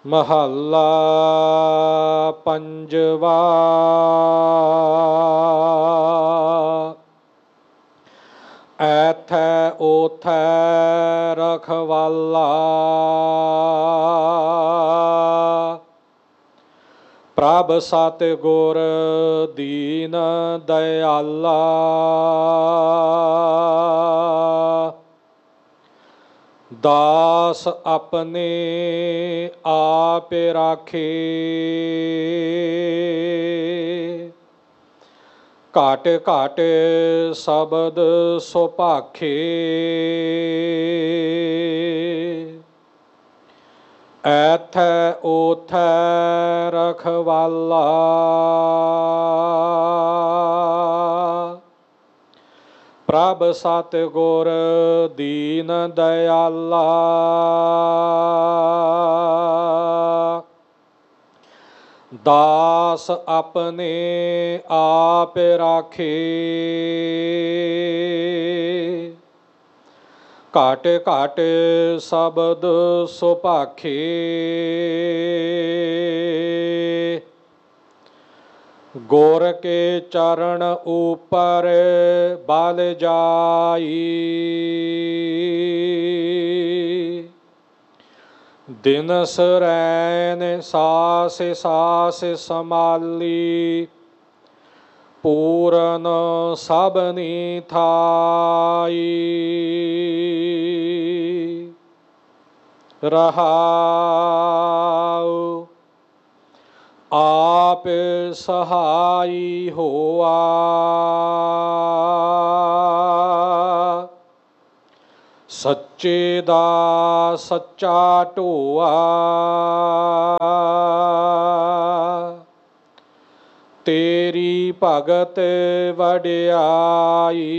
ਮਹੱਲਾ ਪੰਜਵਾ। ਐਥੈ ਓਥੈ ਰਖਵਾਲਾ, ਪ੍ਰਭ ਸਤਿਗੁਰ ਦੀਨ ਦਇਆਲਾ। ਦਾਸ ਆਪਣੇ ਆਪ ਰਾਖੇ, ਘਟ ਘਟ ਸ਼ਬਦ ਸੁਭਾਖੇ। ਐਥੈ ਓਥੈ ਰਖਵਾਲਾ, ਪ੍ਰਭ ਸਤਿਗੁਰ ਦੀਨ ਦਇਆਲਾ। ਦਾਸ ਆਪਣੇ ਆਪ ਰਾਖੇ, ਘਟ ਘਟ ਸ਼ਬਦ ਸੁਭਾਖੇ। ਗੁਰ ਕੇ ਚਰਨ ਉਪਰ ਬਲ ਜਾਈ, ਦਿਨ ਸਰੈਨ ਸਾਸ ਸਾਸ ਸਮਾਲੀ। ਪੂਰਨ ਸਭਨੀ ਥਾਈ, ਰਹਾਉ। ਆਪ ਸਹਾਈ ਹੋਆ, ਸੱਚੇ ਦਾ ਸੱਚਾ ਢੋਆ। ਤੇਰੀ ਭਗਤ ਵਡਿਆਈ,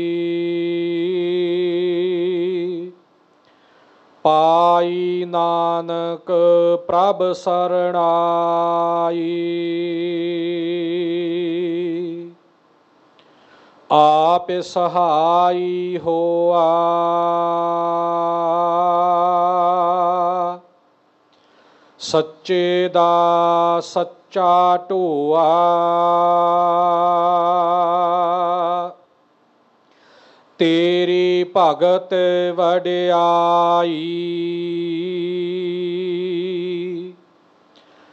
ਪਾਈ ਨਾਨਕ ਪ੍ਰਭ ਸਰਣਾਈ। ਆਪ ਸਹਾਈ ਹੋਆ, ਸੱਚੇ ਦਾ ਸੱਚਾ ਢੋਆ। ਤੇਰੀ ਭਗਤ ਵਡਿਆਈ,